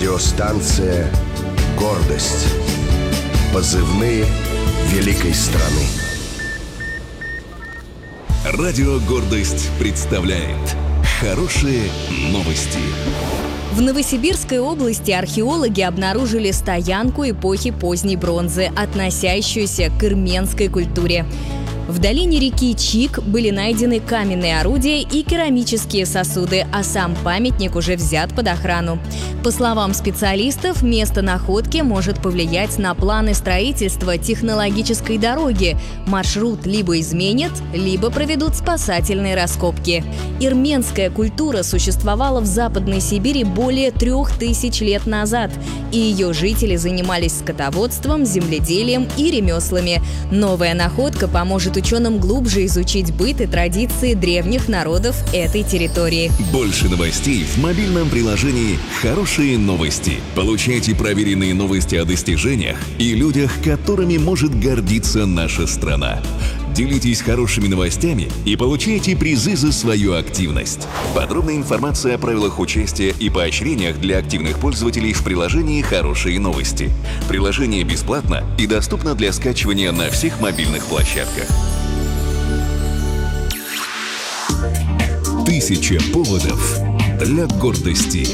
Радиостанция «Гордость». Позывные великой страны. Радио «Гордость» представляет хорошие новости. В Новосибирской области археологи обнаружили стоянку эпохи поздней бронзы, относящуюся к ирменской культуре. В долине реки Чик были найдены каменные орудия и керамические сосуды, а сам памятник уже взят под охрану. По словам специалистов, место находки может повлиять на планы строительства технологической дороги. Маршрут либо изменят, либо проведут спасательные раскопки. Ирменская культура существовала в Западной Сибири более 3000 лет назад, и ее жители занимались скотоводством, земледелием и ремеслами. Новая находка поможет ученым глубже изучить быт и традиции древних народов этой территории. Больше новостей в мобильном приложении «Хорошие новости». Получайте проверенные новости о достижениях и людях, которыми может гордиться наша страна. Делитесь хорошими новостями и получайте призы за свою активность. Подробная информация о правилах участия и поощрениях для активных пользователей в приложении «Хорошие новости». Приложение бесплатно и доступно для скачивания на всех мобильных площадках. 1000 поводов для гордости.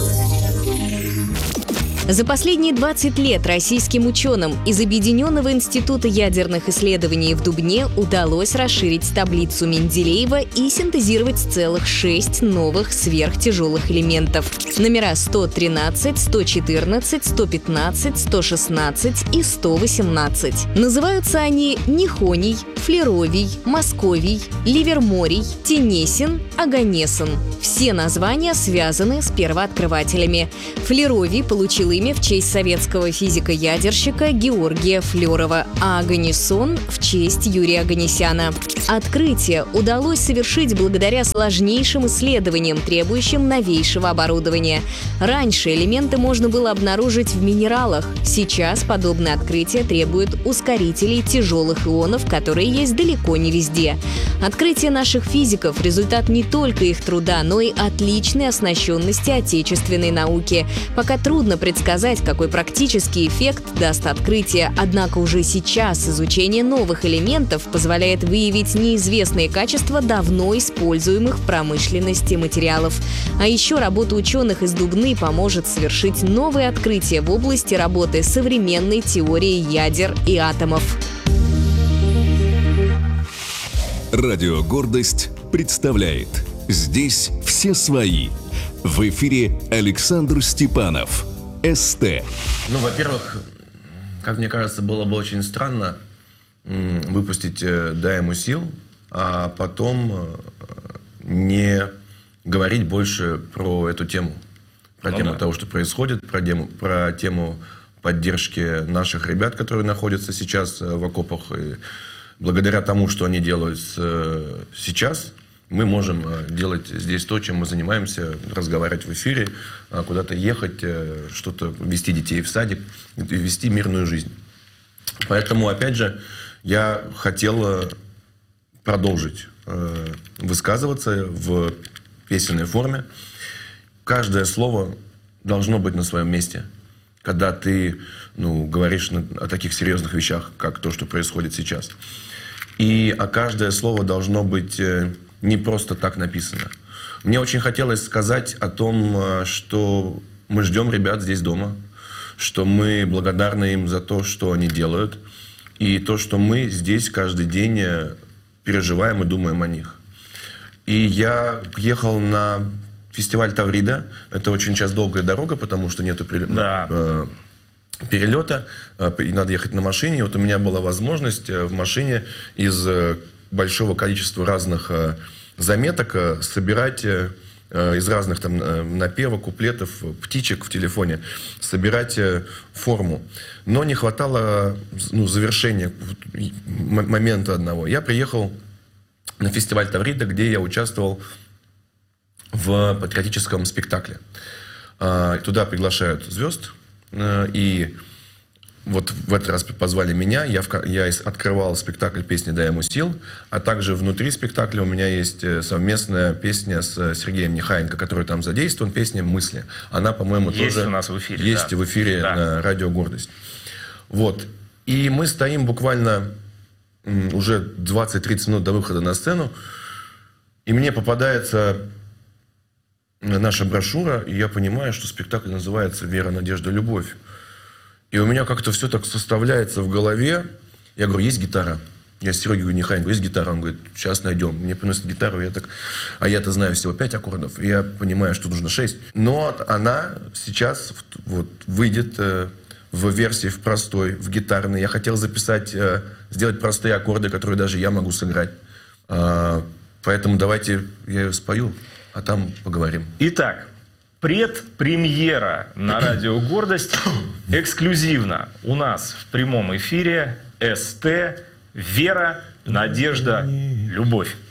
За последние 20 лет российским ученым из Объединенного института ядерных исследований в Дубне удалось расширить таблицу Менделеева и синтезировать целых 6 новых сверхтяжелых элементов. Номера 113, 114, 115, 116 и 118. Называются они Нихоний, Флеровий, Московий, Ливерморий, Тенесин, Оганесен. Все названия связаны с первооткрывателями. Флеровий получил имя в честь советского физика-ядерщика Георгия Флерова, а Оганесон – в честь Юрия Оганесяна. Открытие удалось совершить благодаря сложнейшим исследованиям, требующим новейшего оборудования. Раньше элементы можно было обнаружить в минералах. Сейчас подобное открытие требует ускорителей тяжелых ионов, которые есть далеко не везде. Открытие наших физиков – результат не только их труда, но и отличной оснащенности отечественной науки. Пока трудно предсказать, какой практический эффект даст открытие, однако уже сейчас изучение новых элементов позволяет выявить неизвестные качества давно используемых в промышленности материалов. А еще работа ученых из Дубны поможет совершить новые открытия в области работы современной теории ядер и атомов. Радио «Гордость» представляет «Здесь все свои». В эфире Александр Степанов, СТ. Во-первых, как мне кажется, было бы очень странно выпустить «Дай ему сил», а потом не говорить больше про эту тему. Про тему того, что происходит, про тему поддержки наших ребят, которые находятся сейчас в окопах. И благодаря тому, что они делают сейчас, мы можем делать здесь то, чем мы занимаемся, разговаривать в эфире, куда-то ехать, что-то вести детей в садик, вести мирную жизнь. Поэтому, опять же, я хотел продолжить высказываться в песенной форме. Каждое слово должно быть на своем месте. Когда ты говоришь о таких серьезных вещах, как то, что происходит сейчас. А каждое слово должно быть не просто так написано. Мне очень хотелось сказать о том, что мы ждем ребят здесь дома, что мы благодарны им за то, что они делают, и то, что мы здесь каждый день переживаем и думаем о них. И я ехал на фестиваль Таврида. Это очень сейчас долгая дорога, потому что нету перелета, и надо ехать на машине. И вот у меня была возможность в машине из большого количества разных заметок собирать из разных там напевов, куплетов, птичек в телефоне, собирать форму. Но не хватало завершения момента одного. Я приехал на фестиваль Таврида, где я участвовал в патриотическом спектакле. Туда приглашают звезд, и вот в этот раз позвали меня, я открывал спектакль «Песни дай ему сил», а также внутри спектакля у меня есть совместная песня с Сергеем Нехаенко, который там задействован, песня «Мысли». Она, по-моему, есть тоже у нас в эфире. Есть в эфире на радио «Гордость». Вот. И мы стоим буквально уже 20-30 минут до выхода на сцену, и мне попадается наша брошюра, и я понимаю, что спектакль называется «Вера, надежда, любовь». И у меня как-то все так составляется в голове. Я говорю, есть гитара? Я Сереге говорю, Нехаенко, есть гитара? Он говорит, сейчас найдем. Мне приносят гитару, я так... А я-то знаю всего 5 аккордов. И я понимаю, что нужно 6. Но она сейчас вот выйдет в версии в простой, в гитарной. Я хотел записать, сделать простые аккорды, которые даже я могу сыграть. Поэтому давайте я ее спою, а там поговорим. Итак, предпремьера на радио «Гордость» эксклюзивно у нас в прямом эфире СТ «Вера, надежда, любовь».